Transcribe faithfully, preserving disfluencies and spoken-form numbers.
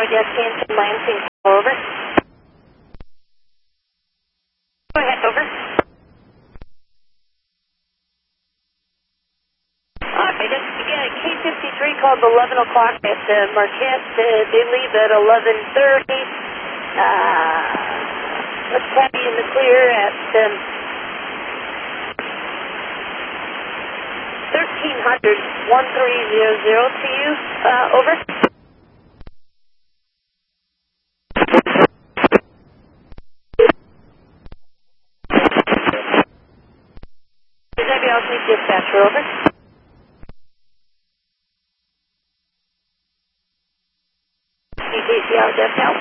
Jet Canton Lansing, over. Go ahead, over. Okay, just again, K fifty-three called eleven o'clock at uh, Marquette. Uh, they leave at eleven thirty. Uh, let's have you in the clear at um, thirteen hundred, one three zero zero to you. Uh, over. Does anybody else need dispatcher, over? C T C R, Jeff, now.